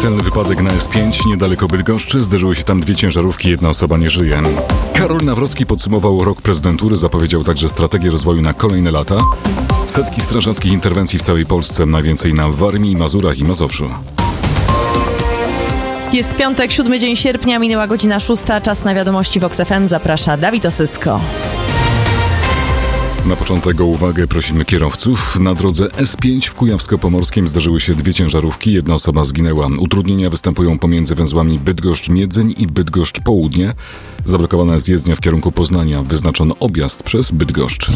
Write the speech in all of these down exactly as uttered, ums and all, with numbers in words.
Śmiertelny wypadek na S pięć niedaleko Bydgoszczy. Zderzyły się tam dwie ciężarówki, jedna osoba nie żyje. Karol Nawrocki podsumował rok prezydentury, zapowiedział także strategię rozwoju na kolejne lata. Setki strażackich interwencji w całej Polsce, najwięcej na Warmii, Mazurach i Mazowszu. Jest piątek, siódmy dzień sierpnia, minęła godzina szósta. Czas na wiadomości Vox F M. Zaprasza Dawid Osysko. Na początek o uwagę prosimy kierowców. Na drodze S pięć w Kujawsko-Pomorskim zdarzyły się dwie ciężarówki. Jedna osoba zginęła. Utrudnienia występują pomiędzy węzłami Bydgoszcz-Miedzeń i Bydgoszcz-Południe. Zablokowana jest jezdnia w kierunku Poznania. Wyznaczono objazd przez Bydgoszcz.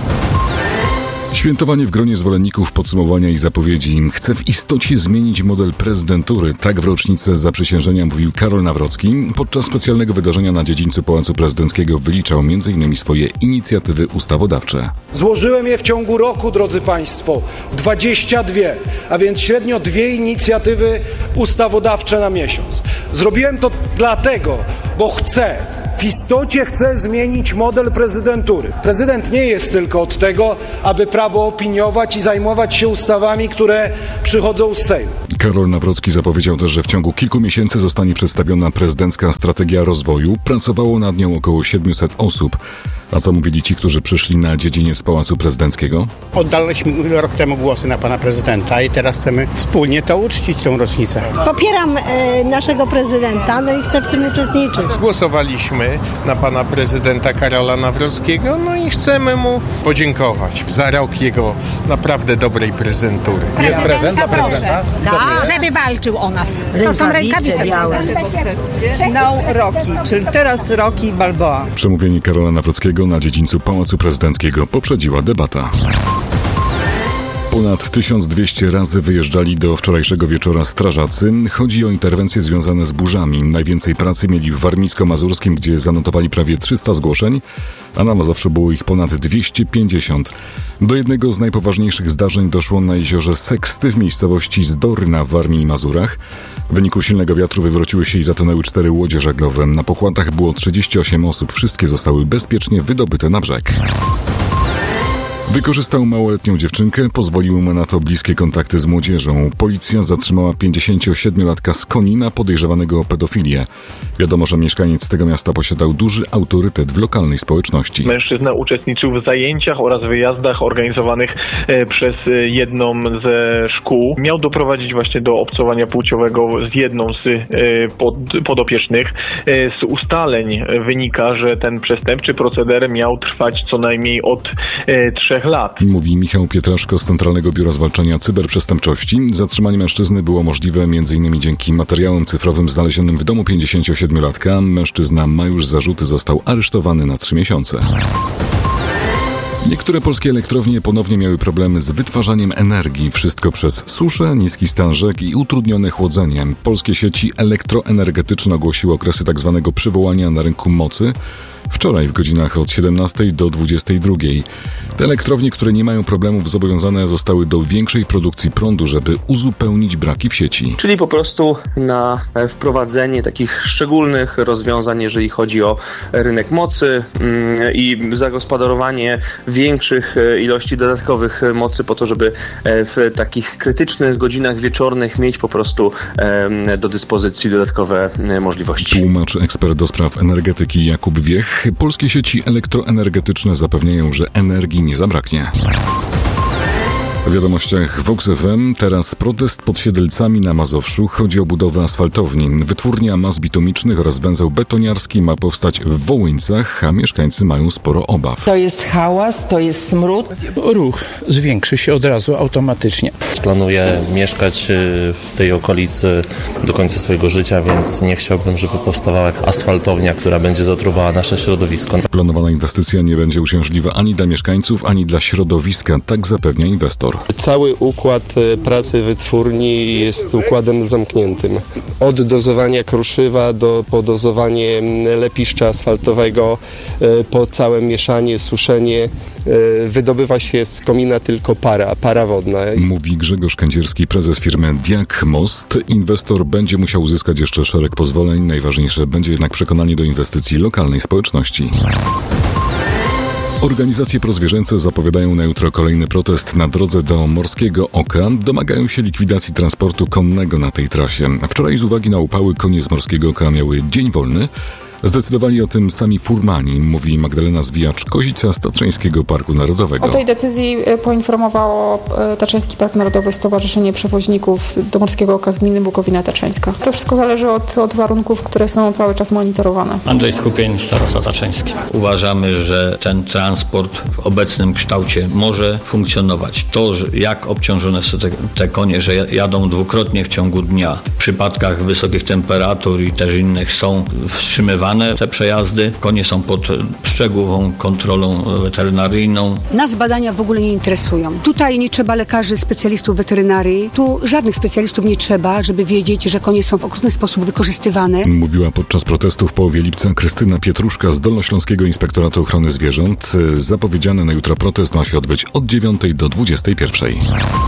Świętowanie w gronie zwolenników podsumowania i zapowiedzi. Chce w istocie zmienić model prezydentury. Tak w rocznicę zaprzysiężenia mówił Karol Nawrocki. Podczas specjalnego wydarzenia na dziedzińcu Pałacu Prezydenckiego wyliczał między innymi swoje inicjatywy ustawodawcze. Złożyłem je w ciągu roku, drodzy Państwo, dwadzieścia dwie, a więc średnio dwie inicjatywy ustawodawcze na miesiąc. Zrobiłem to dlatego, bo chcę, w istocie chcę zmienić model prezydentury. Prezydent nie jest tylko od tego, aby prawo opiniować i zajmować się ustawami, które przychodzą z Sejmu. Karol Nawrocki zapowiedział też, że w ciągu kilku miesięcy zostanie przedstawiona prezydencka strategia rozwoju. Pracowało nad nią około siedmiuset osób. A co mówili ci, którzy przyszli na dziedziniec Pałacu Prezydenckiego? Oddaliśmy rok temu głosy na pana prezydenta i teraz chcemy wspólnie to uczcić, tą rocznicę. Popieram e, naszego prezydenta, no i chcę w tym uczestniczyć. Głosowaliśmy na pana prezydenta Karola Nawrockiego, no i chcemy mu podziękować za rok jego naprawdę dobrej prezydentury. Jest prezent dla prezydenta? Da, żeby walczył o nas. To są rękawice białe. No Rocky, czyli teraz Rocky Balboa. Przemówienie Karola Nawrockiego na dziedzińcu Pałacu Prezydenckiego poprzedziła debata. Ponad tysiąc dwieście razy wyjeżdżali do wczorajszego wieczora strażacy. Chodzi o interwencje związane z burzami. Najwięcej pracy mieli w Warmińsko-Mazurskim, gdzie zanotowali prawie trzysta zgłoszeń, a na Mazowszu było ich ponad dwieście pięćdziesiąt. Do jednego z najpoważniejszych zdarzeń doszło na jeziorze Seksty w miejscowości Zdory na Warmii i Mazurach. W wyniku silnego wiatru wywróciły się i zatonęły cztery łodzie żaglowe. Na pokładach było trzydzieści osiem osób. Wszystkie zostały bezpiecznie wydobyte na brzeg. Wykorzystał małoletnią dziewczynkę, pozwoliły mu na to bliskie kontakty z młodzieżą. Policja zatrzymała pięćdziesięciosiedmiolatka z Konina podejrzewanego o pedofilię. Wiadomo, że mieszkaniec tego miasta posiadał duży autorytet w lokalnej społeczności. Mężczyzna uczestniczył w zajęciach oraz wyjazdach organizowanych e, przez jedną ze szkół. Miał doprowadzić właśnie do obcowania płciowego z jedną z e, pod, podopiecznych. E, z ustaleń wynika, że ten przestępczy proceder miał trwać co najmniej od e, trzech lat. Mówi Michał Pietraszko z Centralnego Biura Zwalczania Cyberprzestępczości. Zatrzymanie mężczyzny było możliwe m.in. dzięki materiałom cyfrowym znalezionym w domu pięćdziesięciosiedmiolatka. Mężczyzna ma już zarzuty, został aresztowany na trzy miesiące. Niektóre polskie elektrownie ponownie miały problemy z wytwarzaniem energii. Wszystko przez suszę, niski stan rzek i utrudnione chłodzenie. Polskie sieci elektroenergetyczne ogłosiły okresy tzw. przywołania na rynku mocy. Wczoraj w godzinach od siedemnastej do dwudziestej drugiej. Te elektrownie, które nie mają problemów, zobowiązane zostały do większej produkcji prądu, żeby uzupełnić braki w sieci. Czyli po prostu na wprowadzenie takich szczególnych rozwiązań, jeżeli chodzi o rynek mocy i zagospodarowanie większych ilości dodatkowych mocy po to, żeby w takich krytycznych godzinach wieczornych mieć po prostu do dyspozycji dodatkowe możliwości. Tłumacz ekspert do spraw energetyki Jakub Wiech. Polskie sieci elektroenergetyczne zapewniają, że energii nie zabraknie. W wiadomościach Vox F M teraz protest pod Siedlcami na Mazowszu. Chodzi o budowę asfaltowni. Wytwórnia mas bitumicznych oraz węzeł betoniarski ma powstać w Wołyńcach, a mieszkańcy mają sporo obaw. To jest hałas, to jest smród. Ruch zwiększy się od razu automatycznie. Planuję mieszkać w tej okolicy do końca swojego życia, więc nie chciałbym, żeby powstawała asfaltownia, która będzie zatruwała nasze środowisko. Planowana inwestycja nie będzie uciążliwa ani dla mieszkańców, ani dla środowiska, tak zapewnia inwestor. Cały układ pracy wytwórni jest układem zamkniętym. Od dozowania kruszywa do podozowanie lepiszcza asfaltowego, po całe mieszanie, suszenie, wydobywa się z komina tylko para, para wodna. Mówi Grzegorz Kędzierski, prezes firmy Diak Most. Inwestor będzie musiał uzyskać jeszcze szereg pozwoleń. Najważniejsze będzie jednak przekonanie do inwestycji lokalnej społeczności. Organizacje prozwierzęce zapowiadają na jutro kolejny protest na drodze do Morskiego Oka. Domagają się likwidacji transportu konnego na tej trasie. Wczoraj z uwagi na upały konie z Morskiego Oka miały dzień wolny. Zdecydowali o tym sami furmani, mówi Magdalena Zwijacz-Kozica z Tatrzańskiego Parku Narodowego. O tej decyzji poinformowało Tatrzański Park Narodowy, Stowarzyszenie Przewoźników do Morskiego Oka z gminy Bukowina Tatrzańska. To wszystko zależy od, od warunków, które są cały czas monitorowane. Andrzej Skupień, starosta tatrzański. Uważamy, że ten transport w obecnym kształcie może funkcjonować. To, że jak obciążone są te, te konie, że jadą dwukrotnie w ciągu dnia, w przypadkach wysokich temperatur i też innych są wstrzymywane te przejazdy. Konie są pod szczegółową kontrolą weterynaryjną. Nas badania w ogóle nie interesują. Tutaj nie trzeba lekarzy, specjalistów weterynarii. Tu żadnych specjalistów nie trzeba, żeby wiedzieć, że konie są w okrutny sposób wykorzystywane. Mówiła podczas protestu w połowie lipca Krystyna Pietruszka z Dolnośląskiego Inspektoratu Ochrony Zwierząt. Zapowiedziany na jutro protest ma się odbyć od dziewiątej do dwudziestej pierwszej.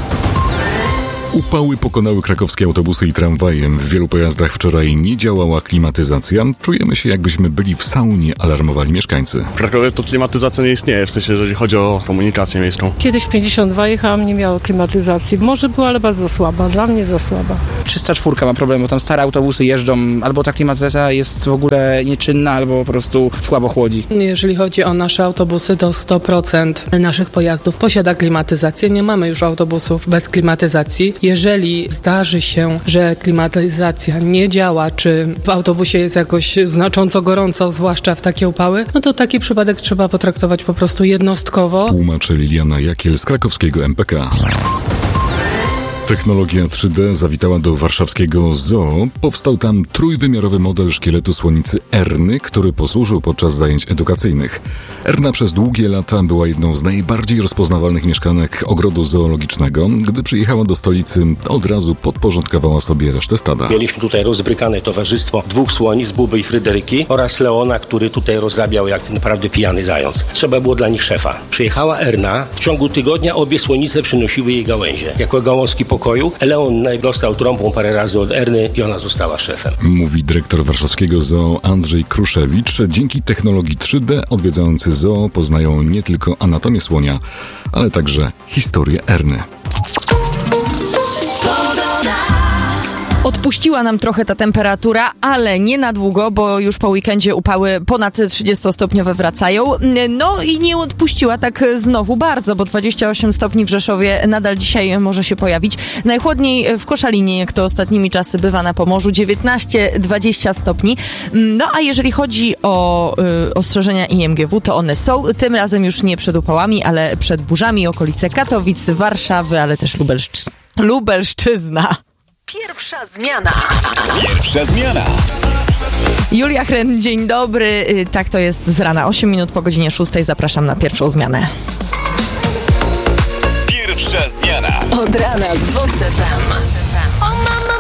Upały pokonały krakowskie autobusy i tramwaje. W wielu pojazdach wczoraj nie działała klimatyzacja. Czujemy się, jakbyśmy byli w saunie, alarmowali mieszkańcy. W Krakowie to klimatyzacja nie istnieje, w sensie, jeżeli chodzi o komunikację miejską. Kiedyś pięćdziesiąt dwa jechałam, nie miało klimatyzacji. Może była, ale bardzo słaba. Dla mnie za słaba. trzysta cztery ma problemu. Tam stare autobusy jeżdżą, albo ta klimatyzacja jest w ogóle nieczynna, albo po prostu słabo chłodzi. Jeżeli chodzi o nasze autobusy, to sto procent naszych pojazdów posiada klimatyzację. Nie mamy już autobusów bez klimatyzacji. Jeżeli zdarzy się, że klimatyzacja nie działa, czy w autobusie jest jakoś znacząco gorąco, zwłaszcza w takie upały, no to taki przypadek trzeba potraktować po prostu jednostkowo. Tłumaczy Liliana Jakiel z krakowskiego M P K. Technologia trzy D zawitała do warszawskiego zoo. Powstał tam trójwymiarowy model szkieletu słonicy Erny, który posłużył podczas zajęć edukacyjnych. Erna przez długie lata była jedną z najbardziej rozpoznawalnych mieszkanek ogrodu zoologicznego. Gdy przyjechała do stolicy, od razu podporządkowała sobie resztę stada. Mieliśmy tutaj rozbrykane towarzystwo dwóch słonic, Buby i Fryderyki, oraz Leona, który tutaj rozrabiał jak naprawdę pijany zając. Trzeba było dla nich szefa. Przyjechała Erna. W ciągu tygodnia obie słonice przynosiły jej gałęzie. Jako gałązki pokoju. Leon dostał trąbą parę razy od Erny i ona została szefem. Mówi dyrektor warszawskiego zoo Andrzej Kruszewicz. Dzięki technologii trzy D odwiedzający zoo poznają nie tylko anatomię słonia, ale także historię Erny. Odpuściła nam trochę ta temperatura, ale nie na długo, bo już po weekendzie upały ponad trzydziestostopniowe wracają. No i nie odpuściła tak znowu bardzo, bo dwadzieścia osiem stopni w Rzeszowie nadal dzisiaj może się pojawić. Najchłodniej w Koszalinie, jak to ostatnimi czasy bywa na Pomorzu, dziewiętnaście dwadzieścia stopni. No a jeżeli chodzi o y, ostrzeżenia I M G W, to one są tym razem już nie przed upałami, ale przed burzami, okolice Katowic, Warszawy, ale też Lubelszczy- Lubelszczyzna. Pierwsza zmiana. Pierwsza zmiana. Julia Chren, dzień dobry. Tak to jest z rana. osiem minut po godzinie szóstej. Zapraszam na pierwszą zmianę. Pierwsza zmiana. Od rana z Vox F M. O mama